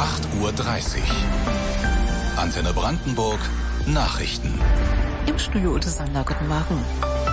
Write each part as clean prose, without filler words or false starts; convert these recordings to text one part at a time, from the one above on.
8:30 Uhr. Antenne Brandenburg, Nachrichten. Im Studio Ute Sander, guten Morgen.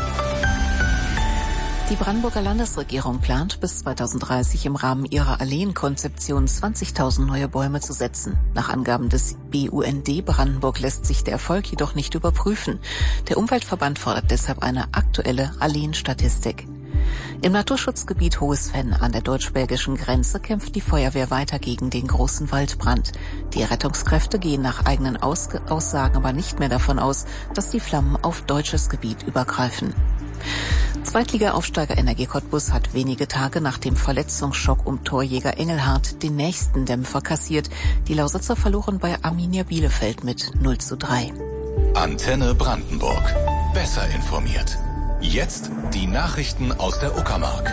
Die Brandenburger Landesregierung plant, bis 2030 im Rahmen ihrer Alleenkonzeption 20.000 neue Bäume zu setzen. Nach Angaben des BUND Brandenburg lässt sich der Erfolg jedoch nicht überprüfen. Der Umweltverband fordert deshalb eine aktuelle Alleenstatistik. Im Naturschutzgebiet Hohes Venn an der deutsch-belgischen Grenze kämpft die Feuerwehr weiter gegen den großen Waldbrand. Die Rettungskräfte gehen nach eigenen Aussagen aber nicht mehr davon aus, dass die Flammen auf deutsches Gebiet übergreifen. Zweitliga-Aufsteiger Energie Cottbus hat wenige Tage nach dem Verletzungsschock um Torjäger Engelhardt den nächsten Dämpfer kassiert. Die Lausitzer verloren bei Arminia Bielefeld mit 0:3. Antenne Brandenburg. Besser informiert. Jetzt die Nachrichten aus der Uckermark.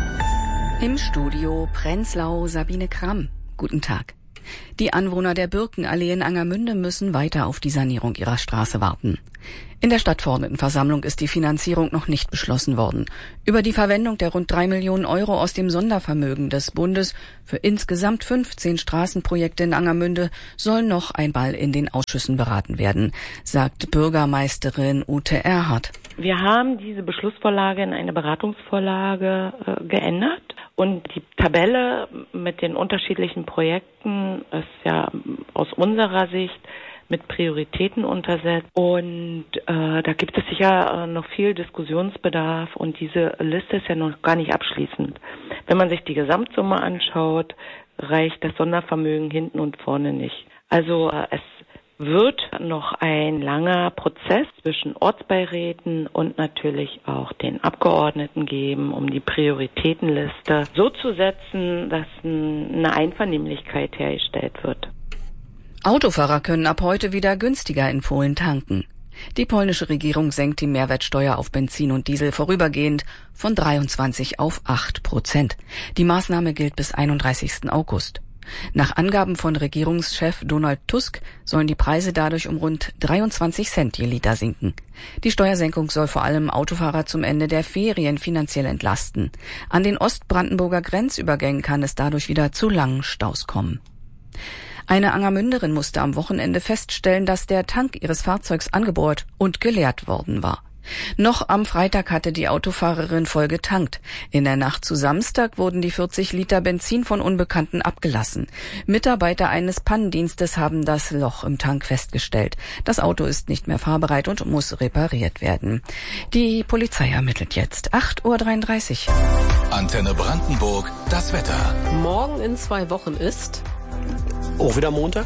Im Studio Prenzlau Sabine Kramm. Guten Tag. Die Anwohner der Birkenallee in Angermünde müssen weiter auf die Sanierung ihrer Straße warten. In der Stadtverordnetenversammlung ist die Finanzierung noch nicht beschlossen worden. Über die Verwendung der rund 3 Millionen Euro aus dem Sondervermögen des Bundes für insgesamt 15 Straßenprojekte in Angermünde soll noch einmal in den Ausschüssen beraten werden, sagt Bürgermeisterin Ute Erhardt. Wir haben diese Beschlussvorlage in eine Beratungsvorlage geändert. Und die Tabelle mit den unterschiedlichen Projekten ist ja aus unserer Sicht mit Prioritäten untersetzt. Und da gibt es sicher noch viel Diskussionsbedarf. Und diese Liste ist ja noch gar nicht abschließend. Wenn man sich die Gesamtsumme anschaut, reicht das Sondervermögen hinten und vorne nicht. Also es wird noch ein langer Prozess zwischen Ortsbeiräten und natürlich auch den Abgeordneten geben, um die Prioritätenliste so zu setzen, dass eine Einvernehmlichkeit hergestellt wird. Autofahrer können ab heute wieder günstiger in Polen tanken. Die polnische Regierung senkt die Mehrwertsteuer auf Benzin und Diesel vorübergehend von 23 auf 8%. Die Maßnahme gilt bis 31. August. Nach Angaben von Regierungschef Donald Tusk sollen die Preise dadurch um rund 23 Cent je Liter sinken. Die Steuersenkung soll vor allem Autofahrer zum Ende der Ferien finanziell entlasten. An den Ostbrandenburger Grenzübergängen kann es dadurch wieder zu langen Staus kommen. Eine Angermünderin musste am Wochenende feststellen, dass der Tank ihres Fahrzeugs angebohrt und geleert worden war. Noch am Freitag hatte die Autofahrerin voll getankt. In der Nacht zu Samstag wurden die 40 Liter Benzin von Unbekannten abgelassen. Mitarbeiter eines Pannendienstes haben das Loch im Tank festgestellt. Das Auto ist nicht mehr fahrbereit und muss repariert werden. Die Polizei ermittelt jetzt. 8:33 Uhr. Antenne Brandenburg, das Wetter. Morgen in 2 Wochen ist... Auch wieder Montag?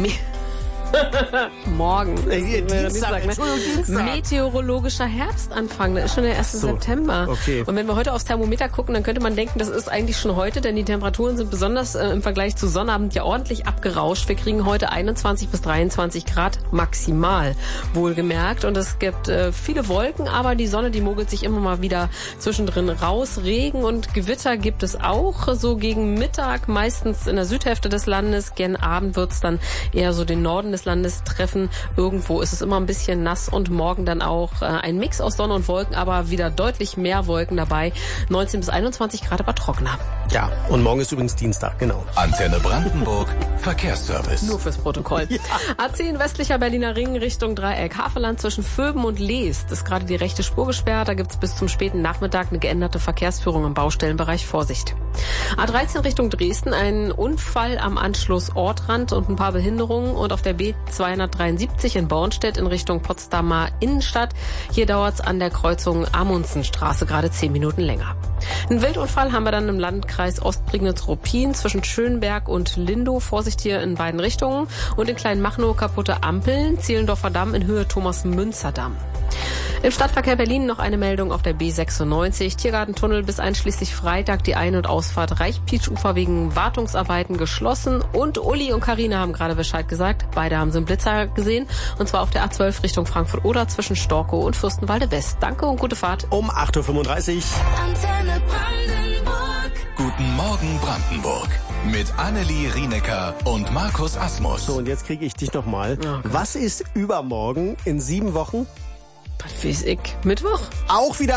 Morgen. Dienstag. Meteorologischer Herbstanfang, da ist schon der 1. September. Okay. Und wenn wir heute aufs Thermometer gucken, dann könnte man denken, das ist eigentlich schon heute, denn die Temperaturen sind besonders im Vergleich zu Sonnabend ja ordentlich abgerauscht. Wir kriegen heute 21 bis 23 Grad maximal, wohlgemerkt. Und es gibt viele Wolken, aber die Sonne, die mogelt sich immer mal wieder zwischendrin raus. Regen und Gewitter gibt es auch, so gegen Mittag, meistens in der Südhälfte des Landes. Gen Abend wird's dann eher so den Norden des Landes treffen. Irgendwo ist es immer ein bisschen nass und morgen dann auch ein Mix aus Sonne und Wolken, aber wieder deutlich mehr Wolken dabei. 19 bis 21 Grad, aber trockener. Ja, und morgen ist übrigens Dienstag, genau. Antenne Brandenburg, Verkehrsservice. Nur fürs Protokoll. Ja. A10 westlicher Berliner Ring Richtung Dreieck Havelland zwischen Vöben und Leest ist gerade die rechte Spur gesperrt. Da gibt's bis zum späten Nachmittag eine geänderte Verkehrsführung im Baustellenbereich. Vorsicht. A13 Richtung Dresden, ein Unfall am Anschluss Ortrand und ein paar Behinderungen. Und auf der B273 in Bornstedt in Richtung Potsdamer Innenstadt. Hier dauert's an der Kreuzung Amundsenstraße gerade 10 Minuten länger. Einen Wildunfall haben wir dann im Landkreis Ostprignitz-Ruppin zwischen Schönberg und Lindow. Vorsicht hier in beiden Richtungen. Und in Kleinmachnow kaputte Ampeln. Zehlendorfer Damm in Höhe Thomas-Münzer-Damm. Im Stadtverkehr Berlin noch eine Meldung auf der B96. Tiergartentunnel bis einschließlich Freitag die Ein- und Ausfahrt Reichpietsch-Ufer wegen Wartungsarbeiten geschlossen. Und Uli und Karina haben gerade Bescheid gesagt. Beide haben sie einen Blitzer gesehen. Und zwar auf der A12 Richtung Frankfurt-Oder zwischen Storkow und Fürstenwalde West. Danke und gute Fahrt. Um 8:35 Uhr. Antenne Brandenburg. Guten Morgen Brandenburg. Mit Annelie Rienecker und Markus Asmus. So, und jetzt kriege ich dich nochmal. Oh, was ist übermorgen in 7 Wochen? Was weiß ich? Mittwoch? Auch wieder